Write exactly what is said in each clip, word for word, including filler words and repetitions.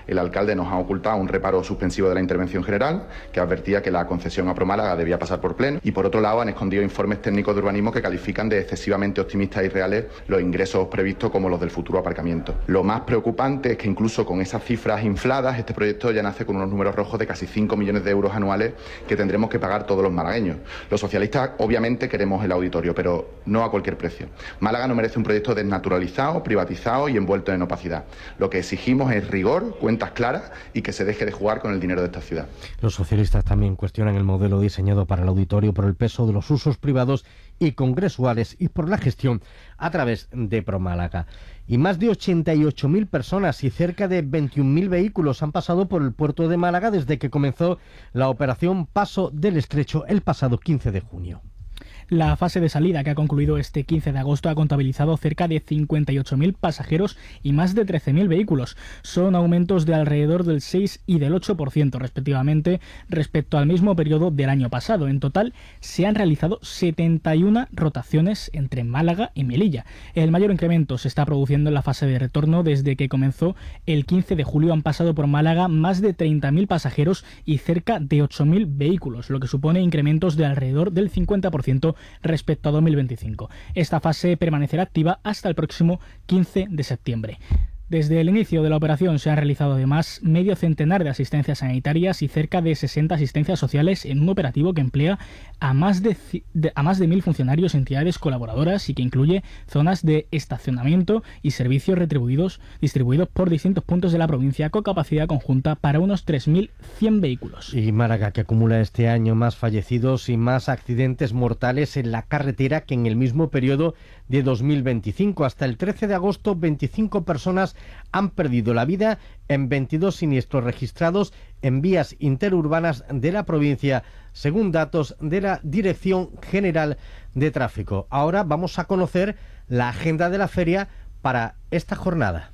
el alcalde nos ha ocultado un reparo suspensivo de la intervención general que advertía que la concesión a Promálaga debía pasar por pleno, y por otro lado han escondido informes técnicos de urbanismo que califican de excesivamente optimistas y reales los ingresos previstos como los del futuro aparcamiento. Lo más preocupante es que incluso con esas cifras infladas, este proyecto ya nace con unos números rojos de casi cinco millones de euros anuales que tendremos que pagar todos los malagueños. Los socialistas obviamente queremos el auditorio, pero no a cualquier precio. Málaga no merece un proyecto desnaturalizado, privatizado y envuelto en opacidad. Lo que exigimos es rigor, cuentas claras y que se deje de jugar con el dinero de esta ciudad. Los socialistas también cuestionan el modelo diseñado para el auditorio por el peso de los usos privados y congresuales y por la gestión a través de Promálaga. Y más de ochenta y ocho mil personas y cerca de veintiún mil vehículos han pasado por el puerto de Málaga desde que comenzó la operación Paso del Estrecho el pasado quince de junio. La fase de salida, que ha concluido este quince de agosto, ha contabilizado cerca de cincuenta y ocho mil pasajeros y más de trece mil vehículos. Son aumentos de alrededor del seis y del ocho por ciento respectivamente respecto al mismo periodo del año pasado. En total se han realizado setenta y una rotaciones entre Málaga y Melilla. El mayor incremento se está produciendo en la fase de retorno. Desde que comenzó el quince de julio han pasado por Málaga más de treinta mil pasajeros y cerca de ocho mil vehículos, lo que supone incrementos de alrededor del cincuenta por ciento respecto a dos mil veinticinco. Esta fase permanecerá activa hasta el próximo quince de septiembre. Desde el inicio de la operación se han realizado además medio centenar de asistencias sanitarias y cerca de sesenta asistencias sociales en un operativo que emplea a más de, de, a más de mil funcionarios y entidades colaboradoras y que incluye zonas de estacionamiento y servicios retribuidos distribuidos por distintos puntos de la provincia con capacidad conjunta para unos tres mil cien vehículos. Y Málaga, que acumula este año más fallecidos y más accidentes mortales en la carretera que en el mismo periodo de dos mil veinticinco. Hasta el trece de agosto, veinticinco personas han perdido la vida en veintidós siniestros registrados en vías interurbanas de la provincia, según datos de la Dirección General de Tráfico. Ahora vamos a conocer la agenda de la feria para esta jornada.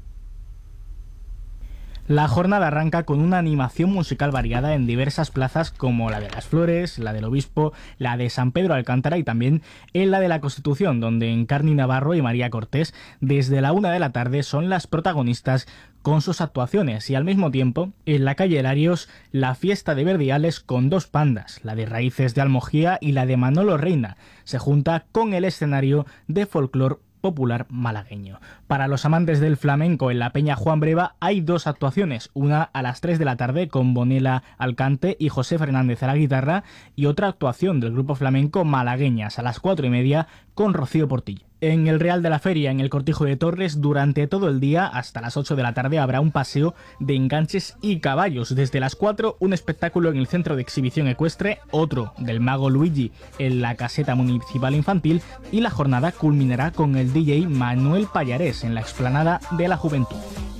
La jornada arranca con una animación musical variada en diversas plazas como la de Las Flores, la del Obispo, la de San Pedro Alcántara y también en la de la Constitución, donde Encarni Navarro y María Cortés desde la una de la tarde son las protagonistas con sus actuaciones, y al mismo tiempo en la calle Larios la fiesta de Verdiales con dos pandas, la de Raíces de Almojía y la de Manolo Reina, se junta con el escenario de folclor popular malagueño. Para los amantes del flamenco, en la Peña Juan Breva hay dos actuaciones, una a las tres de la tarde con Bonela al cante y José Fernández a la guitarra, y otra actuación del grupo flamenco Malagueñas a las cuatro y media con Rocío Portillo. En el Real de la Feria, en el Cortijo de Torres, durante todo el día hasta las ocho de la tarde habrá un paseo de enganches y caballos. Desde las cuatro, un espectáculo en el Centro de Exhibición Ecuestre, otro del Mago Luigi en la Caseta Municipal Infantil, y la jornada culminará con el D J Manuel Pallarés en la Explanada de la Juventud.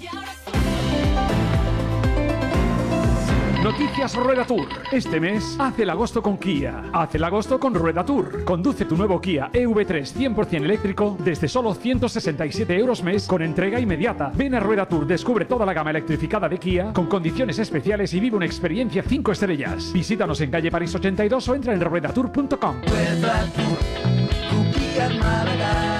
Noticias Rueda Tour. Este mes, haz el agosto con Kia. Haz el agosto con Rueda Tour. Conduce tu nuevo Kia E V tres cien por ciento eléctrico desde solo ciento sesenta y siete euros mes con entrega inmediata. Ven a Rueda Tour, descubre toda la gama electrificada de Kia con condiciones especiales y vive una experiencia cinco estrellas. Visítanos en calle París ochenta y dos o entra en rueda tour punto com. Rueda Tour, tu Kia en Málaga.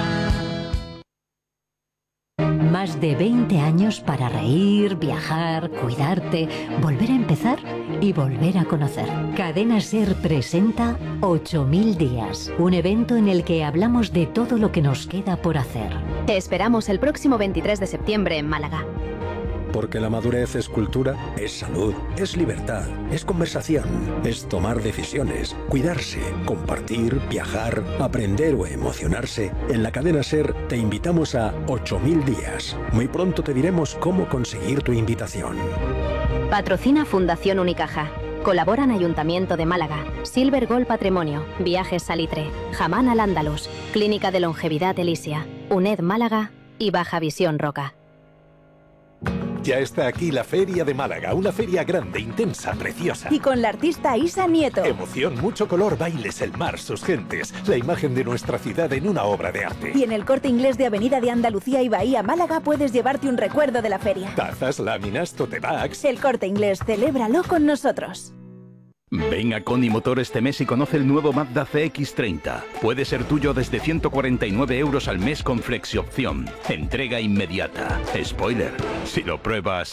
Más de veinte años para reír, viajar, cuidarte, volver a empezar y volver a conocer. Cadena SER presenta ocho mil días, un evento en el que hablamos de todo lo que nos queda por hacer. Te esperamos el próximo veintitrés de septiembre en Málaga. Porque la madurez es cultura, es salud, es libertad, es conversación, es tomar decisiones, cuidarse, compartir, viajar, aprender o emocionarse. En la cadena SER te invitamos a ocho mil días. Muy pronto te diremos cómo conseguir tu invitación. Patrocina Fundación Unicaja. Colaboran Ayuntamiento de Málaga, Silver Gold Patrimonio, Viajes Salitre, Jamán al Andalus, Clínica de Longevidad Elisia, UNED Málaga y Baja Visión Roca. Ya está aquí la Feria de Málaga, una feria grande, intensa, preciosa. Y con la artista Isa Nieto. Emoción, mucho color, bailes, el mar, sus gentes, la imagen de nuestra ciudad en una obra de arte. Y en el Corte Inglés de Avenida de Andalucía y Bahía Málaga puedes llevarte un recuerdo de la feria. Tazas, láminas, tote bags. El Corte Inglés, celébralo con nosotros. Ven a Coni Motor este mes y conoce el nuevo Mazda C X treinta. Puede ser tuyo desde ciento cuarenta y nueve euros al mes con flexi opción. Entrega inmediata. Spoiler, si lo pruebas